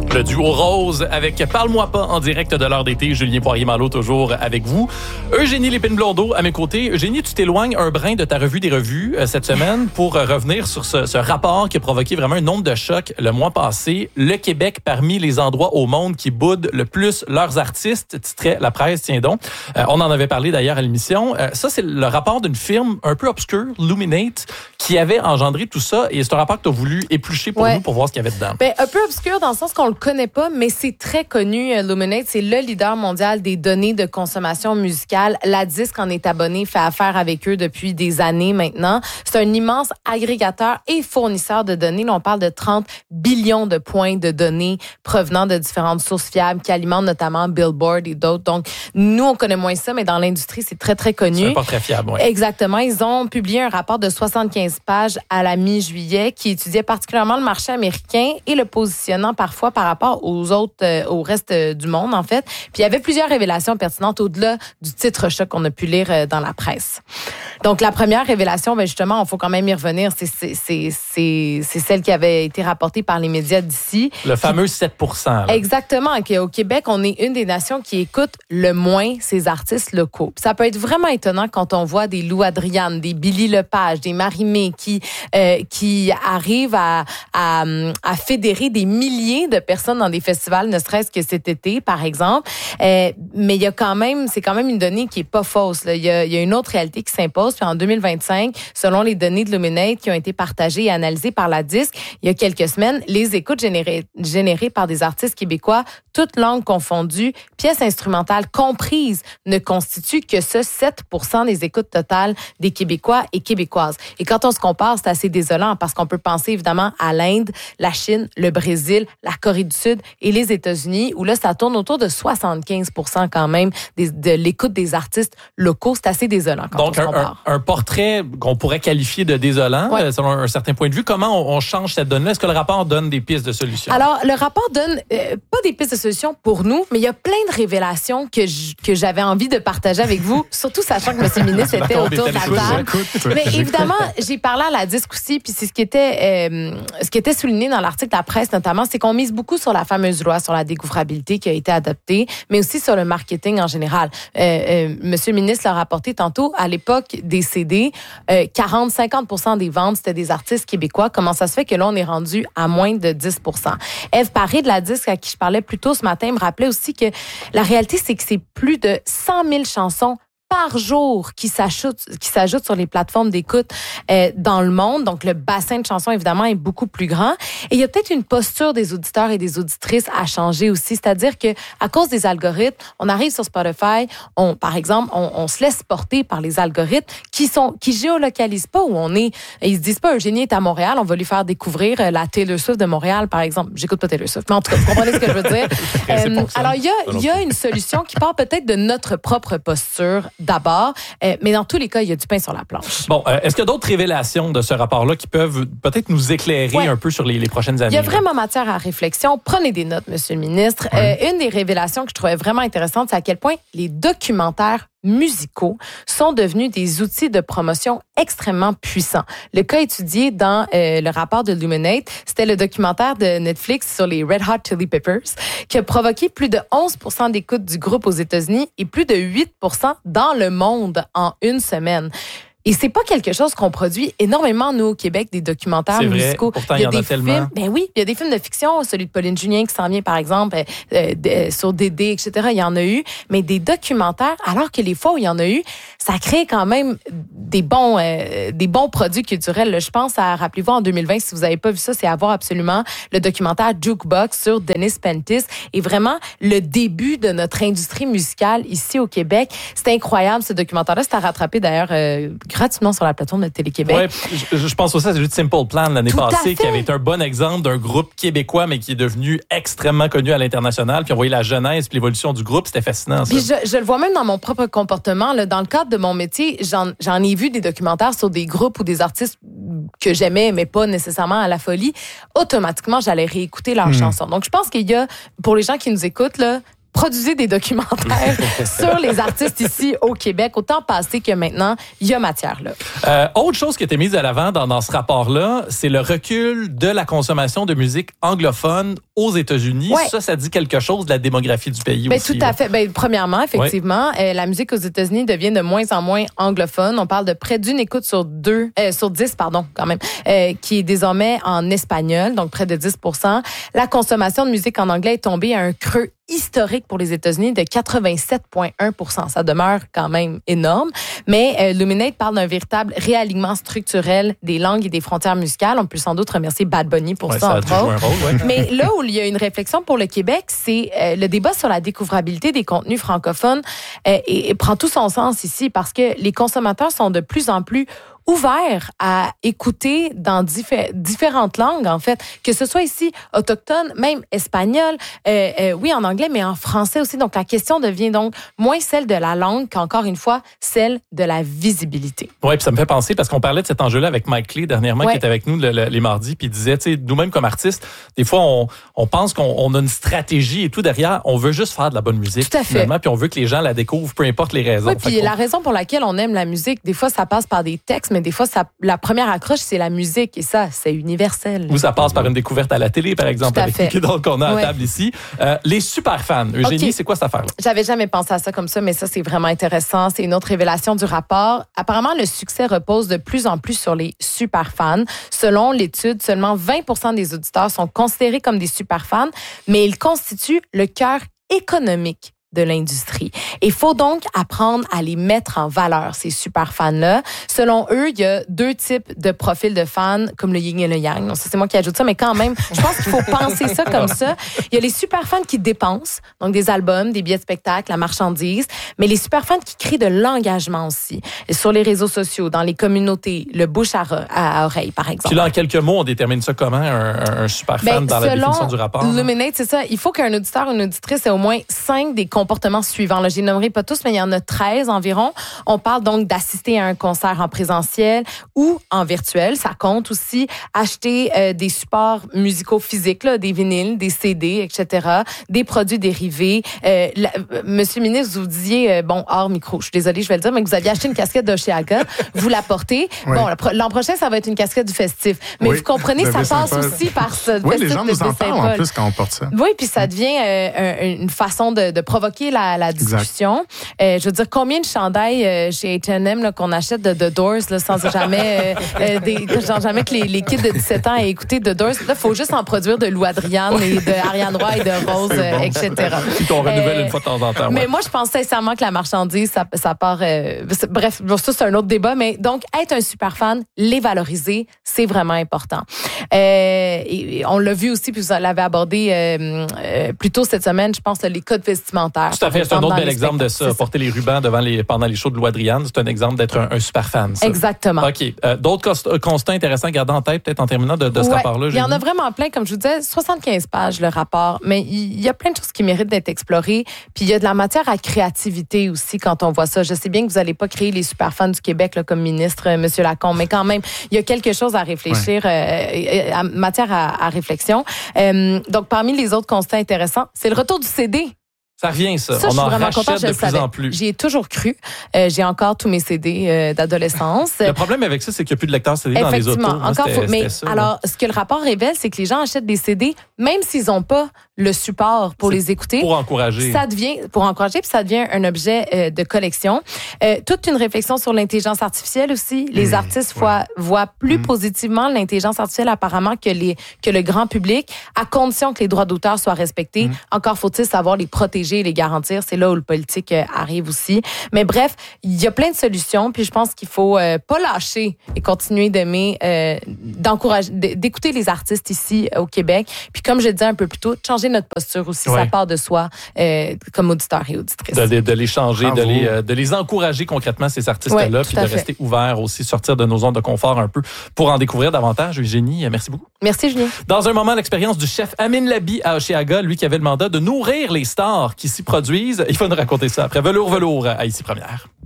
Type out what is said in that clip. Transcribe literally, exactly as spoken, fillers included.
Le duo Rose avec Parle-moi pas en direct de l'heure d'été. Julien Poirier-Malo toujours avec vous. Eugénie Lépine-Blondeau à mes côtés. Eugénie, tu t'éloignes un brin de ta revue des revues euh, cette semaine pour euh, revenir sur ce, ce rapport qui a provoqué vraiment un nombre de chocs le mois passé. Le Québec parmi les endroits au monde qui boudent le plus leurs artistes, titrait La Presse, tiens donc. Euh, on en avait parlé d'ailleurs à l'émission. Euh, ça, c'est le rapport d'une firme un peu obscure, Luminate, qui avait engendré tout ça. Et c'est un rapport que tu as voulu éplucher pour ouais. nous pour voir ce qu'il y avait dedans. Ben, un peu obscur dans le sens qu'on le connaît pas, mais c'est très connu. Luminate, c'est le leader mondial des données de consommation musicale. La Disque en est abonné, fait affaire avec eux depuis des années maintenant. C'est un immense agrégateur et fournisseur de données. Là, on parle de trente billions de points de données provenant de différentes sources fiables qui alimentent notamment Billboard et d'autres. Donc, nous, on connaît moins ça, mais dans l'industrie, c'est très, très connu. C'est pas très fiable, oui. Exactement. Ils ont publié un rapport de soixante-quinze pages à la mi-juillet qui étudiait particulièrement le marché américain et le positionnant parfois par rapport aux autres, euh, au reste euh, du monde, en fait. Puis il y avait plusieurs révélations pertinentes au-delà du titre choc qu'on a pu lire euh, dans la presse. Donc, la première révélation, ben justement, il faut quand même y revenir, c'est, c'est, c'est, c'est, c'est celle qui avait été rapportée par les médias d'ici. Le fameux sept pour cent. Là. Exactement. Au Québec, on est une des nations qui écoute le moins ces artistes locaux. Ça peut être vraiment étonnant quand on voit des Lou Adriane, des Billy Lepage, des Marie-Mé qui, euh, qui arrivent à, à, à fédérer des milliers de personnes dans des festivals, ne serait-ce que cet été, par exemple. Euh, mais il y a quand même, c'est quand même une donnée qui est pas fausse. Là. Il y a, il y a une autre réalité qui s'impose. Puis en deux mille vingt-cinq, selon les données de Luminate qui ont été partagées et analysées par la Disque, il y a quelques semaines, les écoutes générées, générées par des artistes québécois, toutes langues confondues, pièces instrumentales comprises, ne constituent que ce sept pour cent des écoutes totales des Québécois et Québécoises. Et quand on se compare, c'est assez désolant parce qu'on peut penser évidemment à l'Inde, la Chine, le Brésil, la Corée du Sud et les États-Unis, où là, ça tourne autour de soixante-quinze pour cent quand même des, de l'écoute des artistes locaux. C'est assez désolant quand Donc, on se compare. Un, un portrait qu'on pourrait qualifier de désolant, ouais. selon un certain point de vue. Comment on, on change cette donne-là? Est-ce que le rapport donne des pistes de solution? Alors, le rapport donne euh, pas des pistes de solution pour nous, mais il y a plein de révélations que, j- que j'avais envie de partager avec vous, surtout sachant que M. le ministre était autour de la table. Mais évidemment, j'ai parlé à la Disque aussi, puis c'est ce qui était euh, ce qui était souligné dans l'article de la presse notamment, c'est qu'on mise beaucoup sur la fameuse loi sur la découvrabilité qui a été adoptée, mais aussi sur le marketing en général. Euh, euh, Monsieur le ministre l'a rapporté tantôt, à l'époque des C D, euh, quarante à cinquante pour cent des ventes, c'était des artistes québécois. Comment ça se fait que là, on est rendu à moins de dix pour cent? Ève Paré de la Disque, à qui je parlais plus tôt ce matin, me rappelait aussi que la réalité, c'est que c'est plus de cent mille chansons par jour qui s'ajoutent qui s'ajoutent sur les plateformes d'écoute euh, dans le monde. Donc, le bassin de chansons, évidemment, est beaucoup plus grand. Et il y a peut-être une posture des auditeurs et des auditrices à changer aussi. C'est-à-dire que à cause des algorithmes, on arrive sur Spotify, on, par exemple, on, on se laisse porter par les algorithmes qui sont qui géolocalisent pas où on est. Et ils se disent pas, Eugénie est à Montréal, on va lui faire découvrir la Taylor Swift de Montréal, par exemple. J'écoute pas Taylor Swift, mais en tout cas, vous comprenez ce que je veux dire. euh, alors, il y a, il y a une solution qui part peut-être de notre propre posture d'abord, euh, mais dans tous les cas, il y a du pain sur la planche. Bon, euh, est-ce qu'il y a d'autres révélations de ce rapport-là qui peuvent peut-être nous éclairer ouais. un peu sur les, les prochaines années? Il y a vraiment matière à réflexion. Prenez des notes, Monsieur le ministre. Ouais. Euh, une des révélations que je trouvais vraiment intéressante, c'est à quel point les documentaires musicaux sont devenus des outils de promotion extrêmement puissants. Le cas étudié dans euh, le rapport de Luminate, c'était le documentaire de Netflix sur les Red Hot Chili Peppers qui a provoqué plus de onze pour cent d'écoute du groupe aux États-Unis et plus de huit pour cent dans le monde en une semaine. Et c'est pas quelque chose qu'on produit énormément, nous, au Québec, des documentaires c'est vrai. musicaux. Pourtant, il y a, il y en des a tellement. films, ben oui, il y a des films de fiction, celui de Pauline Julien qui s'en vient, par exemple, euh, de, sur Dédé, et cetera. Il y en a eu. Mais des documentaires, alors que les fois où il y en a eu, ça crée quand même des bons, euh, des bons produits culturels. Je pense à, rappelez-vous, en deux mille vingt, si vous n'avez pas vu ça, c'est à voir absolument le documentaire Jukebox sur Dennis Pentis. Et vraiment, le début de notre industrie musicale ici au Québec. C'est incroyable, ce documentaire-là. C'est à rattraper, d'ailleurs, euh, gratuitement sur la plateforme de Télé-Québec. Oui, je, je pense aussi à celui de Simple Plan l'année Tout passée, qui avait été un bon exemple d'un groupe québécois, mais qui est devenu extrêmement connu à l'international. Puis on voyait la genèse puis l'évolution du groupe. C'était fascinant, ça. Puis je, je le vois même dans mon propre comportement. Là, dans le cadre de mon métier, j'en, j'en ai vu des documentaires sur des groupes ou des artistes que j'aimais, mais pas nécessairement à la folie. Automatiquement, j'allais réécouter leurs mmh. chansons. Donc, je pense qu'il y a, pour les gens qui nous écoutent, là, produisez des documentaires sur les artistes ici au Québec. Autant passé que maintenant, il y a matière là. Euh, autre chose qui a été mise à l'avant dans, dans ce rapport-là, c'est le recul de la consommation de musique anglophone aux États-Unis. Ouais. Ça, ça dit quelque chose de la démographie du pays ben, aussi. Tout à fait. Ben, premièrement, effectivement, ouais. euh, la musique aux États-Unis devient de moins en moins anglophone. On parle de près d'une écoute sur deux, euh, sur dix, pardon, quand même, euh, qui est désormais en espagnol, donc près de dix pour cent. La consommation de musique en anglais est tombée à un creux historique pour les États-Unis de quatre-vingt-sept virgule un pour cent. Ça demeure quand même énorme. Mais euh, Luminate parle d'un véritable réalignement structurel des langues et des frontières musicales. On peut sans doute remercier Bad Bunny pour ouais, ça, ça entre autres. Ouais. Mais là où il y a une réflexion pour le Québec, c'est euh, le débat sur la découvrabilité des contenus francophones euh, et, et prend tout son sens ici parce que les consommateurs sont de plus en plus ouverts à écouter dans diffé- différentes langues, en fait, que ce soit ici autochtone, même espagnol, euh, euh, oui, en anglais, mais en français aussi. Donc, la question devient donc moins celle de la langue qu'encore une fois, celle de la visibilité. Oui, puis ça me fait penser, parce qu'on parlait de cet enjeu-là avec Mike Clay dernièrement, ouais. qui était avec nous le, le, les mardis, puis il disait, tu sais, nous-mêmes comme artistes, des fois, on, on pense qu'on on a une stratégie et tout derrière, on veut juste faire de la bonne musique. Tout à fait. Finalement, puis on veut que les gens la découvrent, peu importe les raisons. Oui, puis fait la raison pour laquelle on aime la musique, des fois, ça passe par des textes, mais des fois, ça, la première accroche, c'est la musique. Et ça, c'est universel. Ou ça passe par une découverte à la télé, par exemple, avec Niki Doll qu'on a à ouais. table ici. Euh, les super fans. Eugénie, okay. c'est quoi cette affaire-là? J'avais jamais pensé à ça comme ça, mais ça, c'est vraiment intéressant. C'est une autre révélation du rapport. Apparemment, le succès repose de plus en plus sur les super fans. Selon l'étude, seulement vingt pour cent des auditeurs sont considérés comme des super fans, mais ils constituent le cœur économique de l'industrie. Il faut donc apprendre à les mettre en valeur, ces super fans-là. Selon eux, il y a deux types de profils de fans, comme le yin et le yang. Donc, ça, c'est moi qui ajoute ça, mais quand même, je pense qu'il faut penser ça comme ça. Il y a les super fans qui dépensent, donc des albums, des billets de spectacle, la marchandise, mais les super fans qui créent de l'engagement aussi. Et sur les réseaux sociaux, dans les communautés, le bouche à, re- à oreille, par exemple. Puis là, en quelques mots, on détermine ça comment, un, un super fan ben, dans la définition du rapport? Luminate, c'est ça. Il faut qu'un auditeur ou une auditrice ait au moins cinq des comportements suivants. Là, je les nommerai pas tous, mais il y en a treize environ. On parle donc d'assister à un concert en présentiel ou en virtuel. Ça compte aussi acheter euh, des supports musicaux physiques, là, des vinyles, des C D, et cetera, des produits dérivés. Euh, la, euh, Monsieur le ministre, vous disiez, euh, bon, hors micro, je suis désolée, je vais le dire, mais que vous aviez acheté une casquette d'Oshiaga, vous la portez. Oui. Bon, l'an prochain, ça va être une casquette du festif. Mais oui, vous comprenez, ça passe aussi par ce oui, les gens nous en parlent en plus quand on porte ça. Oui, puis ça devient euh, une façon de, de provoquer la la discussion. Euh, je veux dire, combien de chandails euh, chez H and M là, qu'on achète de The Doors là, sans jamais, euh, euh, des, genre, jamais que les, les kids de dix-sept ans aient écouté The Doors. Là, il faut juste en produire de Lou Adriane et de Ariane Roy et de Rose, euh, bon, et cetera. Puis qu'on renouvelle euh, une fois de temps en temps. Mais ouais. moi, je pense sincèrement que la marchandise, ça, ça part... Euh, bref, ça, c'est un autre débat. Mais donc, être un super fan, les valoriser, c'est vraiment important. Euh, et on l'a vu aussi, puis vous l'avez abordé euh, euh, plus tôt cette semaine, je pense, là, les codes vestimentaires. Tout à fait. C'est un autre bel exemple de ça. Porter les rubans devant les, pendant les shows de Lou Adriane, c'est un exemple d'être un, un super fan. Ça. Exactement. OK. Euh, d'autres cost- constats intéressants à garder en tête, peut-être en terminant de, de ce ouais, rapport-là? Il y en a vraiment plein. Comme je vous disais, soixante-quinze pages, le rapport. Mais il y a plein de choses qui méritent d'être explorées. Puis il y a de la matière à créativité aussi quand on voit ça. Je sais bien que vous n'allez pas créer les super fans du Québec là, comme ministre, euh, M. Lacombe, mais quand même, il y a quelque chose à réfléchir, ouais. euh, à, matière à, à réflexion. Euh, donc, parmi les autres constats intéressants, c'est le retour du C D. Ça revient, ça. ça on en rachète contente, de plus savais. en plus. J'y ai toujours cru. Euh, j'ai encore tous mes C D euh, d'adolescence. Le problème avec ça, c'est qu'il n'y a plus de lecteurs C D dans les autos. Effectivement. Encore Moi, faut, mais ça, alors, là. ce que le rapport révèle, c'est que les gens achètent des C D, même s'ils n'ont pas le support pour c'est les écouter. Pour encourager. Ça devient, pour encourager, puis ça devient un objet euh, de collection. Euh, toute une réflexion sur l'intelligence artificielle aussi. Les mmh, artistes ouais. voient, voient plus mmh. positivement l'intelligence artificielle apparemment que, les, que le grand public, à condition que les droits d'auteur soient respectés. Mmh. Encore faut-il savoir les protéger et les garantir. C'est là où le politique euh, arrive aussi. Mais bref, il y a plein de solutions, puis je pense qu'il faut euh, pas lâcher et continuer d'aimer, euh, d'encourager, d'écouter les artistes ici au Québec. Puis comme je disais un peu plus tôt, de changer notre posture aussi, ouais. ça part de soi euh, comme auditeur et auditrice. De, de, de les changer, de les, euh, de les encourager concrètement, ces artistes-là, ouais, puis de fait. rester ouverts aussi, sortir de nos zones de confort un peu pour en découvrir davantage. Eugénie, merci beaucoup. Merci, Julien. Dans un moment, l'expérience du chef Amin Labi à Oshiaga, lui qui avait le mandat de nourrir les stars qui s'y produisent. Il faut nous raconter ça après Velours Velours à Ici Première.